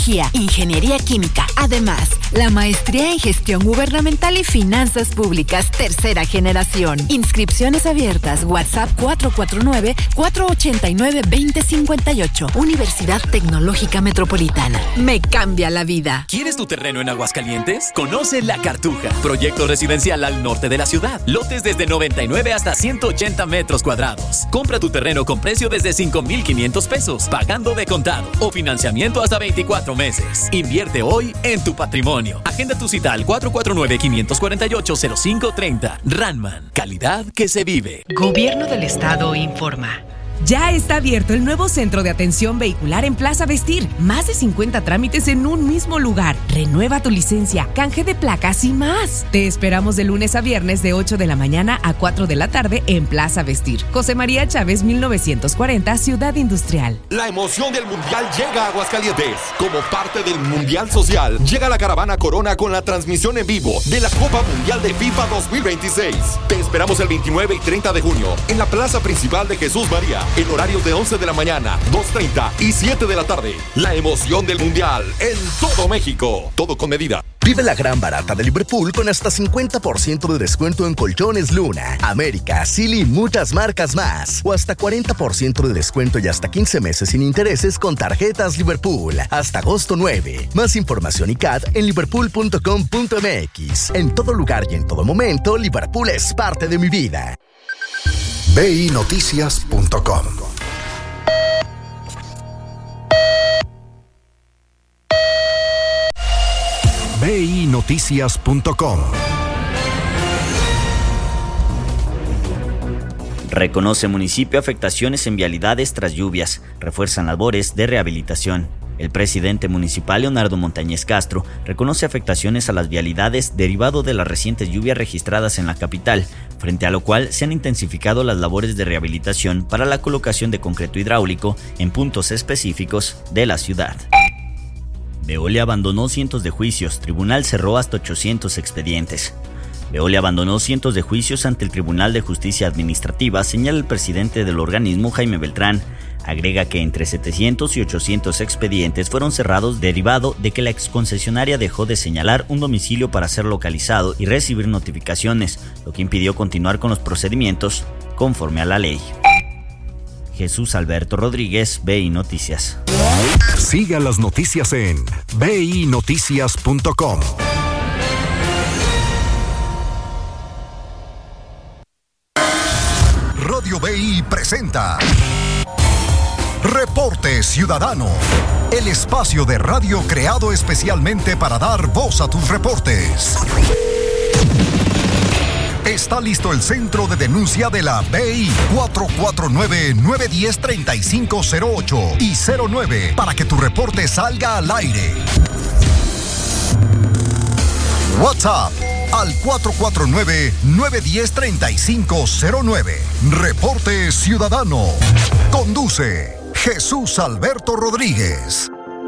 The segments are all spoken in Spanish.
Biotecnología, Ingeniería Química. Además, la maestría en Gestión Gubernamental y Finanzas Públicas, tercera generación. Inscripciones abiertas. WhatsApp 449-489-2058. Universidad Tecnológica Metropolitana. Me cambia la vida. ¿Quieres tu terreno en Aguascalientes? Conoce La Cartuja, proyecto residencial al norte de la ciudad. Lotes desde 99 hasta 180 metros cuadrados. Compra tu terreno con precio desde 5,500 pesos, pagando de contado o financiamiento hasta 24 meses. Invierte hoy en tu patrimonio. Agenda tu cita al 449-548-0530. Ranman, calidad que se vive. Gobierno del Estado informa. Ya está abierto el nuevo centro de atención vehicular en Plaza Vestir. Más de 50 trámites en un mismo lugar. Renueva tu licencia, canje de placas y más. Te esperamos de lunes a viernes de 8 de la mañana a 4 de la tarde en Plaza Vestir. José María Chávez, 1940, Ciudad Industrial. La emoción del Mundial llega a Aguascalientes. Como parte del Mundial Social, llega la caravana Corona con la transmisión en vivo de la Copa Mundial de FIFA 2026. Te esperamos el 29 y 30 de junio en la plaza principal de Jesús María, en horarios de 11 de la mañana, 2:30 y 7 de la tarde. La emoción del Mundial en todo México. Todo con medida. Vive la gran barata de Liverpool con hasta 50% de descuento en colchones Luna, América, Silly y muchas marcas más. O hasta 40% de descuento y hasta 15 meses sin intereses con tarjetas Liverpool. Hasta agosto 9. Más información y CAT en liverpool.com.mx. En todo lugar y en todo momento, Liverpool es parte de mi vida. BINoticias.com. BINoticias.com. Reconoce municipio afectaciones en vialidades tras lluvias. Refuerzan labores de rehabilitación. El presidente municipal Leonardo Montañez Castro reconoce afectaciones a las vialidades derivado de las recientes lluvias registradas en la capital, frente a lo cual se han intensificado las labores de rehabilitación para la colocación de concreto hidráulico en puntos específicos de la ciudad. Veolia abandonó cientos de juicios, tribunal cerró hasta 800 expedientes. Veolia abandonó cientos de juicios ante el Tribunal de Justicia Administrativa, señala el presidente del organismo, Jaime Beltrán. Agrega que entre 700 y 800 expedientes fueron cerrados derivado de que la exconcesionaria dejó de señalar un domicilio para ser localizado y recibir notificaciones, lo que impidió continuar con los procedimientos conforme a la ley. Jesús Alberto Rodríguez, BI Noticias. Siga las noticias en BINoticias.com. Radio BI presenta Reporte Ciudadano, el espacio de radio creado especialmente para dar voz a tus reportes. Está listo el centro de denuncia de la BI 449-910-3508 y 09 para que tu reporte salga al aire. WhatsApp al 449-910-3509. Reporte Ciudadano. Conduce Jesús Alberto Rodríguez.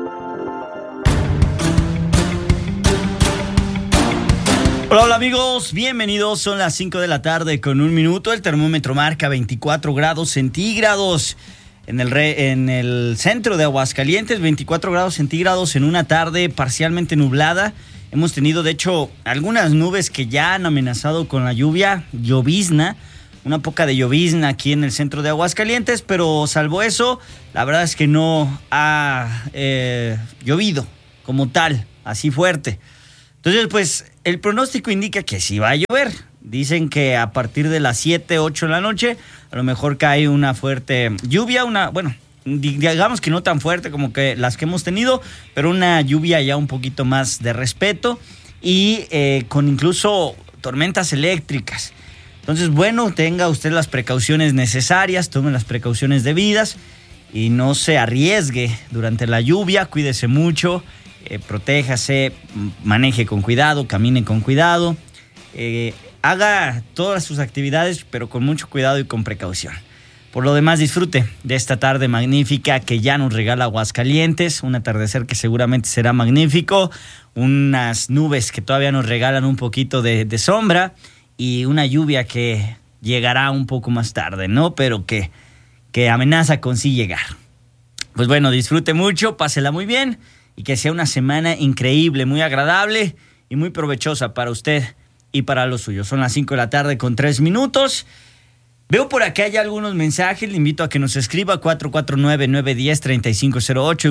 Hola amigos, bienvenidos. Son las 5 de la tarde con 1 minuto. El termómetro marca 24 grados centígrados en el centro de Aguascalientes, 24 grados centígrados en una tarde parcialmente nublada. Hemos tenido, de hecho, algunas nubes que ya han amenazado con la lluvia, llovizna, una poca de llovizna aquí en el centro de Aguascalientes, pero salvo eso, la verdad es que no ha llovido como tal, así fuerte. Entonces, pues, el pronóstico indica que sí va a llover. Dicen que a partir de las 7, 8 de la noche, a lo mejor cae una fuerte lluvia, digamos que no tan fuerte como que las que hemos tenido, pero una lluvia ya un poquito más de respeto y con incluso tormentas eléctricas. Entonces, bueno, tenga usted las precauciones necesarias, tome las precauciones debidas y no se arriesgue durante la lluvia, cuídese mucho. Protéjase, maneje con cuidado, camine con cuidado, haga todas sus actividades, pero con mucho cuidado y con precaución. Por lo demás, disfrute de esta tarde magnífica que ya nos regala Aguascalientes, un atardecer que seguramente será magnífico, unas nubes que todavía nos regalan un poquito de sombra y una lluvia que llegará un poco más tarde, ¿no? Pero que amenaza con sí llegar. Pues bueno, disfrute mucho, pásela muy bien. y que sea una semana increíble, muy agradable y muy provechosa para usted y para los suyos. Son las 5 de la tarde con 3 minutos. Veo por acá ya algunos mensajes, le invito a que nos escriba 449-910-3508 y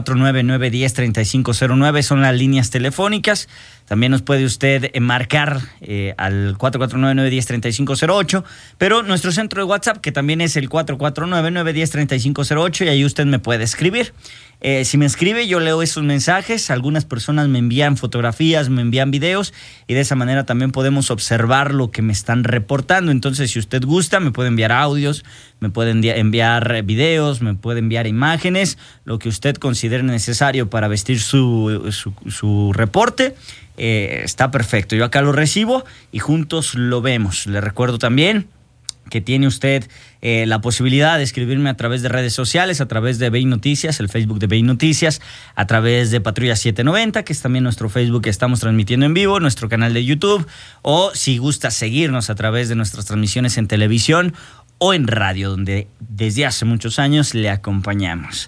449-910-3509, son las líneas telefónicas. También nos puede usted marcar al 449-910-3508, pero nuestro centro de WhatsApp, que también es el 449-910-3508, y ahí usted me puede escribir. Si me escribe, yo leo esos mensajes. Algunas personas me envían fotografías, me envían videos, y de esa manera también podemos observar lo que me están reportando. Entonces, si usted gusta, me puede enviar audios, me puede enviar videos, me puede enviar imágenes, lo que usted considere necesario para vestir su reporte. Está perfecto. Yo acá lo recibo y juntos lo vemos. Le recuerdo también que tiene usted la posibilidad de escribirme a través de redes sociales, a través de BI Noticias, el Facebook de BI Noticias, a través de Patrulla 790, que es también nuestro Facebook que estamos transmitiendo en vivo, nuestro canal de YouTube, o si gusta seguirnos a través de nuestras transmisiones en televisión o en radio, donde desde hace muchos años le acompañamos.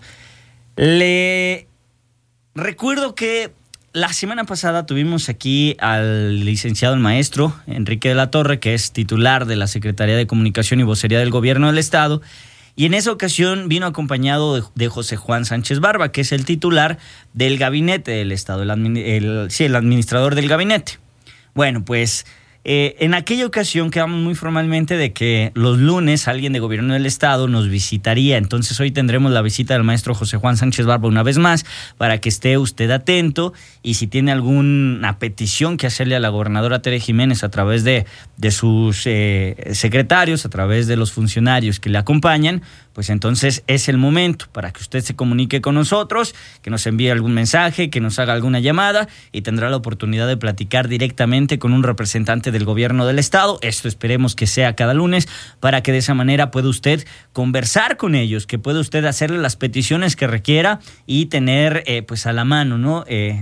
Le recuerdo que la semana pasada tuvimos aquí al licenciado, el maestro Enrique de la Torre, que es titular de la Secretaría de Comunicación y Vocería del Gobierno del Estado, y en esa ocasión vino acompañado de José Juan Sánchez Barba, que es el titular del gabinete del Estado, el administrador del gabinete. Bueno, pues en aquella ocasión quedamos muy formalmente de que los lunes alguien de Gobierno del Estado nos visitaría. Entonces hoy tendremos la visita del maestro José Juan Sánchez Barba una vez más, para que esté usted atento, y si tiene alguna petición que hacerle a la gobernadora Tere Jiménez a través de sus secretarios, a través de los funcionarios que le acompañan, pues entonces es el momento para que usted se comunique con nosotros, que nos envíe algún mensaje, que nos haga alguna llamada, y tendrá la oportunidad de platicar directamente con un representante del Gobierno del Estado. Esto esperemos que sea cada lunes, para que de esa manera pueda usted conversar con ellos, que pueda usted hacerle las peticiones que requiera y tener pues a la mano, ¿no?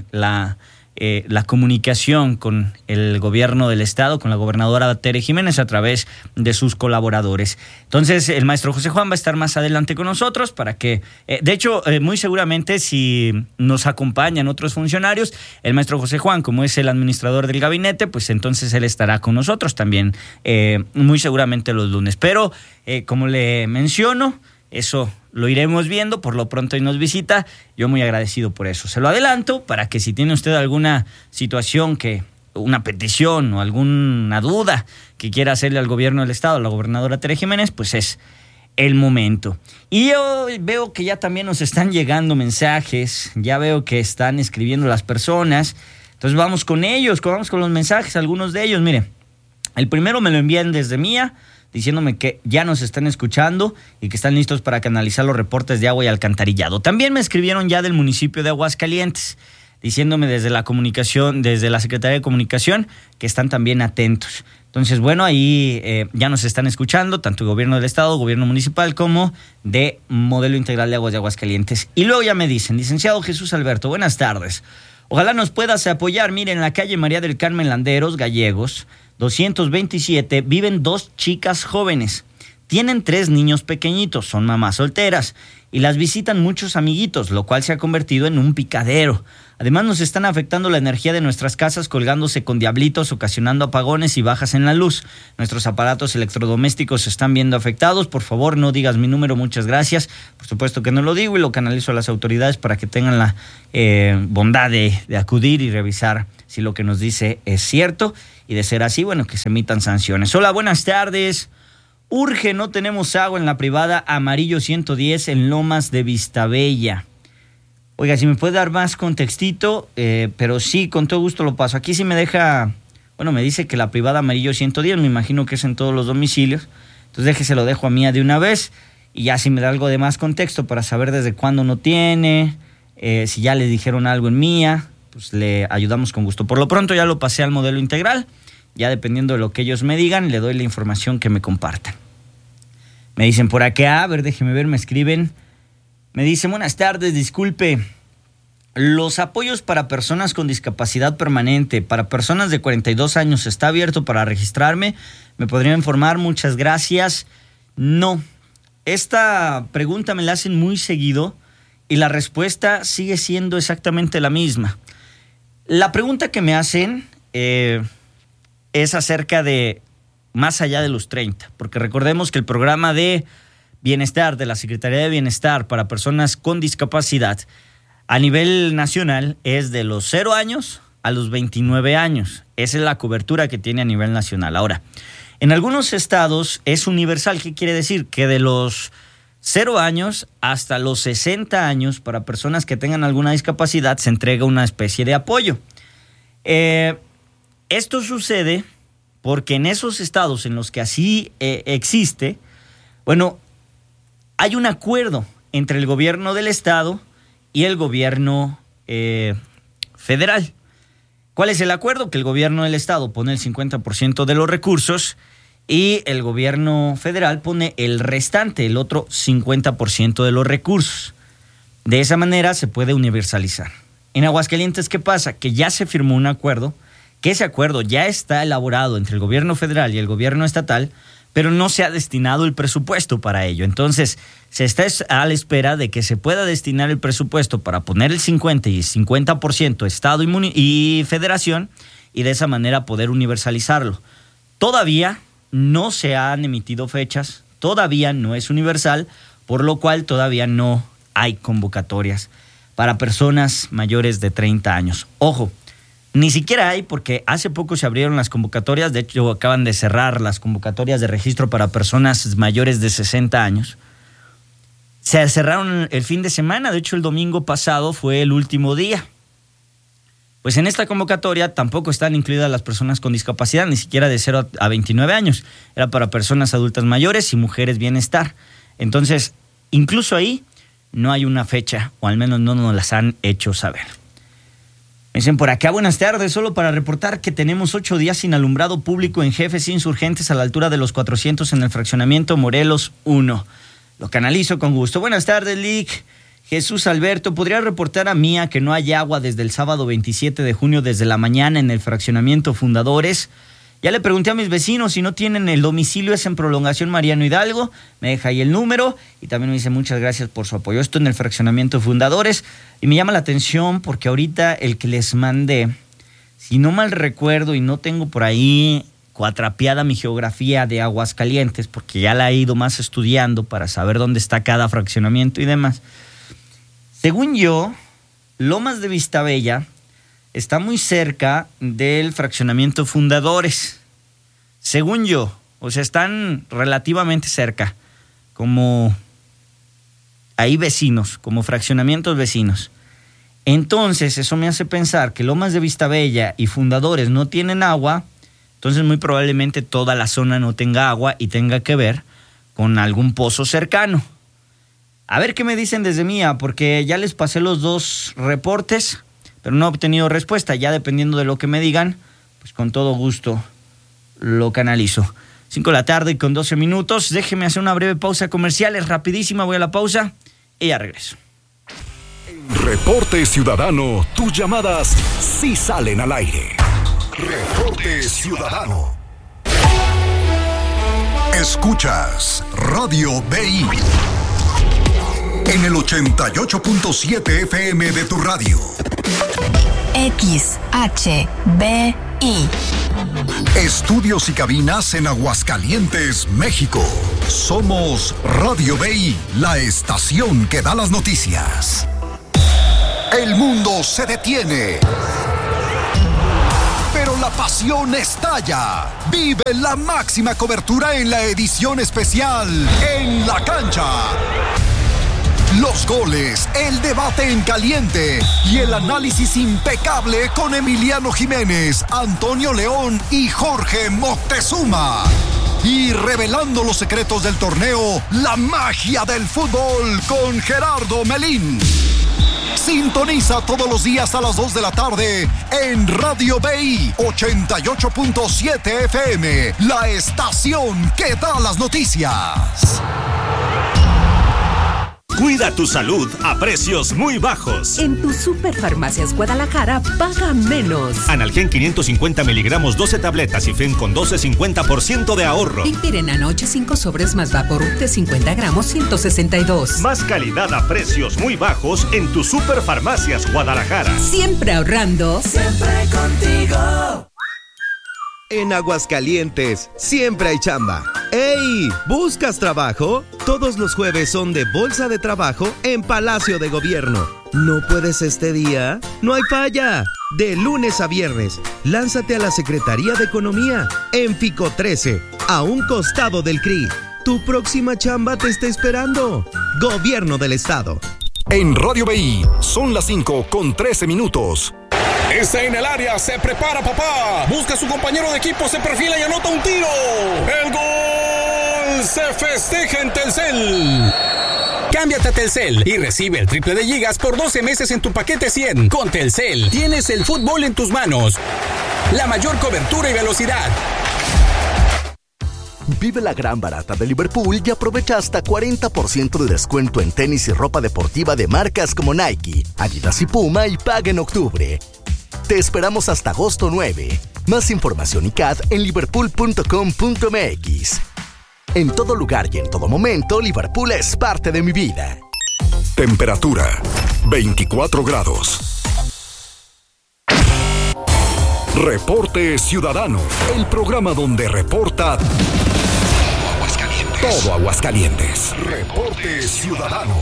La comunicación con el Gobierno del Estado, con la gobernadora Tere Jiménez, a través de sus colaboradores. Entonces, el maestro José Juan va a estar más adelante con nosotros para que, de hecho, muy seguramente si nos acompañan otros funcionarios, el maestro José Juan, como es el administrador del gabinete, pues entonces él estará con nosotros también, muy seguramente los lunes. Pero, como le menciono, eso lo iremos viendo. Por lo pronto, y nos visita, yo muy agradecido por eso. Se lo adelanto para que si tiene usted alguna situación, una petición o alguna duda que quiera hacerle al Gobierno del Estado, a la gobernadora Tere Jiménez, pues es el momento. Y yo veo que ya también nos están llegando mensajes, ya veo que están escribiendo las personas. Entonces vamos con ellos, vamos con los mensajes, algunos de ellos. Mire, el primero me lo envían desde Mía, diciéndome que ya nos están escuchando y que están listos para canalizar los reportes de agua y alcantarillado. También me escribieron ya del municipio de Aguascalientes, diciéndome desde la comunicación, desde la Secretaría de Comunicación, que están también atentos. Entonces, bueno, ahí ya nos están escuchando, tanto el Gobierno del Estado, Gobierno Municipal, como de Modelo Integral de Aguas de Aguascalientes. Y luego ya me dicen, licenciado Jesús Alberto, buenas tardes. Ojalá nos puedas apoyar. Miren, en la calle María del Carmen Landeros, Gallegos, 227, viven 2 chicas jóvenes. Tienen 3 niños pequeñitos, son mamás solteras, y las visitan muchos amiguitos, lo cual se ha convertido en un picadero. Además, nos están afectando la energía de nuestras casas, colgándose con diablitos, ocasionando apagones y bajas en la luz. Nuestros aparatos electrodomésticos se están viendo afectados. Por favor, no digas mi número, muchas gracias. Por supuesto que no lo digo, y lo canalizo a las autoridades para que tengan la bondad de acudir y revisar si lo que nos dice es cierto, y de ser así, bueno, que se emitan sanciones. Hola, buenas tardes. Urge, no tenemos agua en la privada Amarillo 110 en Lomas de Vistabella. Oiga, si me puede dar más contextito, pero sí, con todo gusto lo paso. Aquí sí me deja, bueno, me dice que la privada Amarillo 110, me imagino que es en todos los domicilios. Entonces déjese, lo dejo a Mía de una vez, y ya si me da algo de más contexto para saber desde cuándo no tiene, si ya les dijeron algo en Mía, pues le ayudamos con gusto. Por lo pronto ya lo pasé al modelo integral, ya dependiendo de lo que ellos me digan, le doy la información que me compartan. Me dicen por acá, a ver, déjeme ver, me escriben. Me dicen, buenas tardes, disculpe. Los apoyos para personas con discapacidad permanente, para personas de 42 años, ¿está abierto para registrarme? ¿Me podría informar? Muchas gracias. No. Esta pregunta me la hacen muy seguido, Y la respuesta sigue siendo exactamente la misma. La pregunta que me hacen es acerca de más allá de los 30, porque recordemos que el programa de bienestar de la Secretaría de Bienestar para personas con discapacidad a nivel nacional es de los 0 años a los 29 años. Esa es la cobertura que tiene a nivel nacional. Ahora, en algunos estados es universal. ¿Qué quiere decir? Que de los 0 años hasta los 60 años para personas que tengan alguna discapacidad se entrega una especie de apoyo. Esto sucede porque en esos estados en los que así existe, bueno, hay un acuerdo entre el gobierno del estado y el gobierno federal. ¿Cuál es el acuerdo? Que el gobierno del estado pone el 50% de los recursos y el gobierno federal pone el restante, el otro 50% de los recursos. De esa manera se puede universalizar. En Aguascalientes, ¿qué pasa? Que ya se firmó un acuerdo, que ese acuerdo ya está elaborado entre el gobierno federal y el gobierno estatal, pero no se ha destinado el presupuesto para ello. Entonces, se está a la espera de que se pueda destinar el presupuesto para poner el 50 y 50% Estado y Federación, y de esa manera poder universalizarlo. Todavía no se han emitido fechas, todavía no es universal, por lo cual todavía no hay convocatorias para personas mayores de 30 años. Ojo, ni siquiera hay, porque hace poco se abrieron las convocatorias. De hecho, acaban de cerrar las convocatorias de registro para personas mayores de 60 años. Se cerraron el fin de semana. De hecho, el domingo pasado fue el último día. Pues en esta convocatoria tampoco están incluidas las personas con discapacidad, ni siquiera de 0 a 29 años. Era para personas adultas mayores y mujeres bienestar. Entonces, incluso ahí no hay una fecha, o al menos no nos las han hecho saber. Me dicen por acá, buenas tardes, solo para reportar que tenemos 8 días sin alumbrado público en Jefes Insurgentes a la altura de los 400 en el fraccionamiento Morelos 1. Lo canalizo con gusto. Buenas tardes, Lick. Jesús Alberto, ¿podría reportar a Mía que no hay agua desde el sábado 27 de junio desde la mañana en el fraccionamiento Fundadores? Ya le pregunté a mis vecinos si no tienen el domicilio, es en Prolongación Mariano Hidalgo, me deja ahí el número y también me dice muchas gracias por su apoyo. Esto en el fraccionamiento Fundadores, y me llama la atención porque ahorita el que les mandé, si no mal recuerdo y no tengo por ahí cuatrapeada mi geografía de Aguascalientes, porque ya la he ido más estudiando para saber dónde está cada fraccionamiento y demás. Según yo, Lomas de Vistabella está muy cerca del fraccionamiento Fundadores. Según yo, o sea, están relativamente cerca, como ahí vecinos, como fraccionamientos vecinos. Entonces, eso me hace pensar que Lomas de Vistabella y Fundadores no tienen agua, entonces muy probablemente toda la zona no tenga agua y tenga que ver con algún pozo cercano. A ver qué me dicen desde Mía, porque ya les pasé los 2 reportes, pero no he obtenido respuesta. Ya dependiendo de lo que me digan, pues con todo gusto lo canalizo. 5 de la tarde con 12 minutos. Déjeme hacer una breve pausa comercial. Es rapidísima, voy a la pausa y ya regreso. Reporte Ciudadano, tus llamadas sí salen al aire. Reporte Ciudadano. Escuchas Radio BI en el 88.7 FM de tu radio. XHBI. Estudios y cabinas en Aguascalientes, México. Somos Radio BI, la estación que da las noticias. El mundo se detiene, pero la pasión estalla. Vive la máxima cobertura en la edición especial En la Cancha. Los goles, el debate en caliente y el análisis impecable con Emiliano Jiménez, Antonio León y Jorge Moctezuma. Y revelando los secretos del torneo, la magia del fútbol con Gerardo Melín. Sintoniza todos los días a las 2 de la tarde en Radio BI 88.7 FM, la estación que da las noticias. Cuida tu salud a precios muy bajos. En tu Superfarmacias Guadalajara, paga menos. Analgen 550 miligramos, 12 tabletas y Fen con 12, 50% de ahorro. Y Pirenanoche 5 sobres más Vaporub de 50 gramos, 162. Más calidad a precios muy bajos en tu Superfarmacias Guadalajara. Siempre ahorrando. Siempre contigo. En Aguascalientes, siempre hay chamba. ¡Ey! ¿Buscas trabajo? Todos los jueves son de Bolsa de Trabajo en Palacio de Gobierno. ¿No puedes este día? ¡No hay falla! De lunes a viernes, lánzate a la Secretaría de Economía, en Fico 13, a un costado del CRI. Tu próxima chamba te está esperando. Gobierno del Estado. En Radio BI, son las 5:13. Está en el área, se prepara papá. Busca a su compañero de equipo, se perfila y anota un tiro. ¡El gol! Se festeja en Telcel. Cámbiate a Telcel y recibe el triple de gigas por 12 meses en tu paquete 100. Con Telcel tienes el fútbol en tus manos. La mayor cobertura y velocidad. Vive la gran barata de Liverpool y aprovecha hasta 40% de descuento en tenis y ropa deportiva de marcas como Nike, Adidas y Puma y paga en octubre. Te esperamos hasta agosto 9. Más información y CAD en liverpool.com.mx. En todo lugar y en todo momento, Liverpool es parte de mi vida. Temperatura 24 grados. Reporte Ciudadano, el programa donde reporta todo Aguascalientes. Reporte Ciudadano.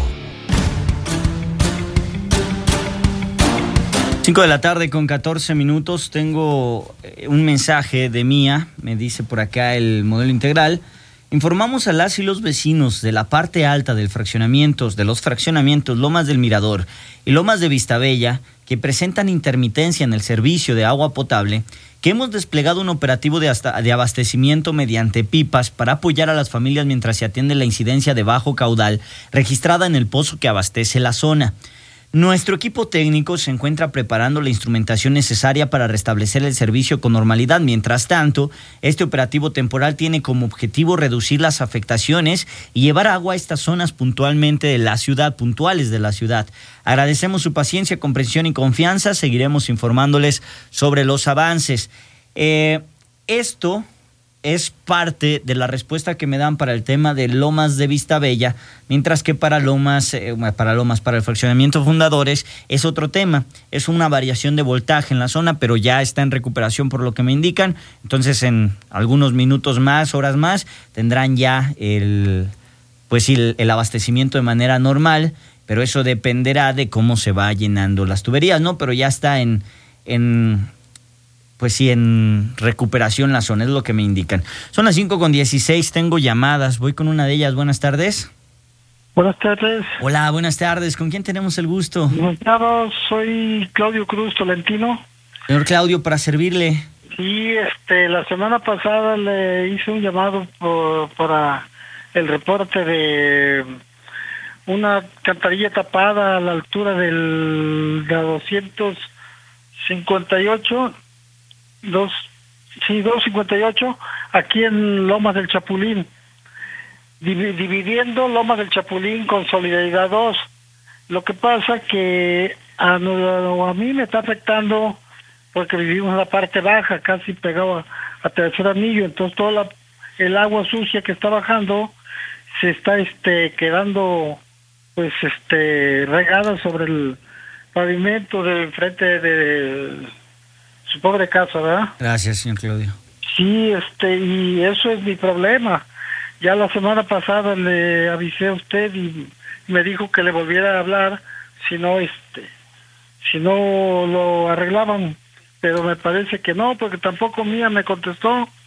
5 de la tarde con 14 minutos. Tengo un mensaje de Mía. Me dice por acá el modelo integral. Informamos a las y los vecinos de la parte alta de los fraccionamientos Lomas del Mirador y Lomas de Vistabella, que presentan intermitencia en el servicio de agua potable, que hemos desplegado un operativo de abastecimiento mediante pipas para apoyar a las familias mientras se atiende la incidencia de bajo caudal registrada en el pozo que abastece la zona. Nuestro equipo técnico se encuentra preparando la instrumentación necesaria para restablecer el servicio con normalidad. Mientras tanto, este operativo temporal tiene como objetivo reducir las afectaciones y llevar agua a estas zonas puntuales de la ciudad. Agradecemos su paciencia, comprensión y confianza. Seguiremos informándoles sobre los avances. Esto es parte de la respuesta que me dan para el tema de Lomas de Vistabella, mientras que para el fraccionamiento Fundadores es otro tema, es una variación de voltaje en la zona, pero ya está en recuperación por lo que me indican. Entonces en algunos minutos más, horas más, tendrán ya el abastecimiento de manera normal, pero eso dependerá de cómo se va llenando las tuberías, ¿no? Pero ya está en recuperación la zona, es lo que me indican. Son las 5:16, tengo llamadas, voy con una de ellas. Buenas tardes. Buenas tardes. Hola, buenas tardes. ¿Con quién tenemos el gusto? Buenas tardes, soy Claudio Cruz Tolentino. Señor Claudio, para servirle. Sí, la semana pasada le hice un llamado para el reporte de una cantarilla tapada a la altura de 258, aquí en Lomas del Chapulín, dividiendo Lomas del Chapulín con Solidaridad 2. Lo que pasa que a mí me está afectando porque vivimos en la parte baja, casi pegado a Tercer Anillo, entonces toda el agua sucia que está bajando se está quedando regada sobre el pavimento de frente de su pobre casa, ¿verdad? Gracias, señor Claudio. Sí, y eso es mi problema. Ya la semana pasada le avisé a usted y me dijo que le volviera a hablar si no lo arreglaban, pero me parece que no, porque tampoco Mía me contestó